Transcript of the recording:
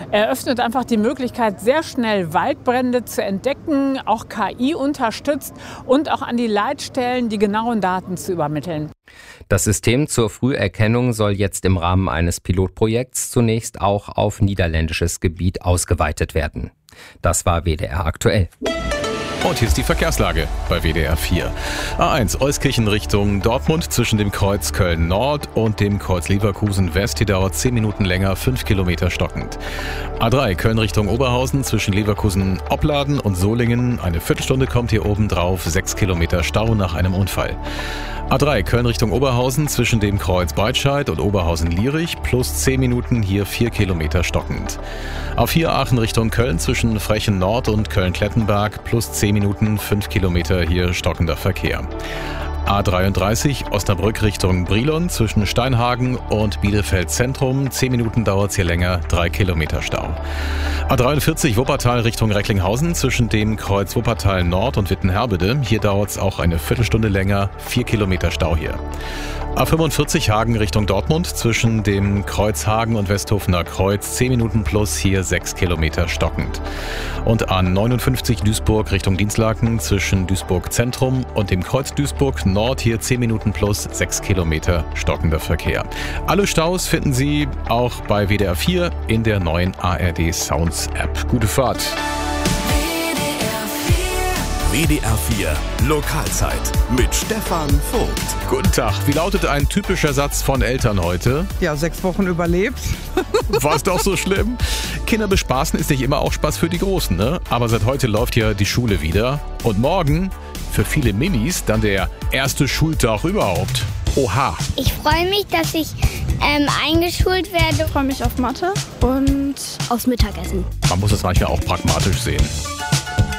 eröffnet einfach die Möglichkeit, sehr schnell Waldbrände zu entdecken, auch KI unterstützt und auch an die Leitstellen die genauen Daten zu übermitteln. Das System zur Früherkennung soll jetzt im Rahmen eines Pilotprojekts zunächst auch auf niederländisches Gebiet ausgeweitet werden. Das war WDR aktuell. Und hier ist die Verkehrslage bei WDR 4. A1 Euskirchen Richtung Dortmund zwischen dem Kreuz Köln Nord und dem Kreuz Leverkusen West. Hier dauert 10 Minuten länger, 5 Kilometer stockend. A3 Köln Richtung Oberhausen zwischen Leverkusen Opladen und Solingen. Eine Viertelstunde kommt hier oben drauf, 6 Kilometer Stau nach einem Unfall. A3 Köln Richtung Oberhausen zwischen dem Kreuz Breitscheid und Oberhausen-Lierich plus 10 Minuten, hier 4 Kilometer stockend. A4 Aachen Richtung Köln zwischen Frechen Nord und Köln-Klettenberg plus 10 Minuten, 5 Kilometer, hier stockender Verkehr. A33 Osnabrück Richtung Brilon zwischen Steinhagen und Bielefeld Zentrum. 10 Minuten dauert es hier länger, 3 Kilometer Stau. A43 Wuppertal Richtung Recklinghausen zwischen dem Kreuz Wuppertal Nord und Wittenherbede. Hier dauert es auch eine Viertelstunde länger, 4 Kilometer Stau hier. A45 Hagen Richtung Dortmund zwischen dem Kreuz Hagen und Westhofener Kreuz 10 Minuten plus, hier 6 Kilometer stockend. Und A59 Duisburg Richtung Dinslaken zwischen Duisburg Zentrum und dem Kreuz Duisburg Nord, hier 10 Minuten plus, 6 Kilometer stockender Verkehr. Alle Staus finden Sie auch bei WDR 4 in der neuen ARD Sounds App. Gute Fahrt! WDR 4 Lokalzeit mit Stefan Vogt. Guten Tag. Wie lautet ein typischer Satz von Eltern heute? Ja, 6 Wochen überlebt. War es doch so schlimm? Kinder bespaßen ist nicht immer auch Spaß für die Großen, ne? Aber seit heute läuft ja die Schule wieder. Und morgen, für viele Minis, dann der erste Schultag überhaupt. Oha. Ich freue mich, dass ich eingeschult werde. Ich freue mich auf Mathe und aufs Mittagessen. Man muss das manchmal auch pragmatisch sehen.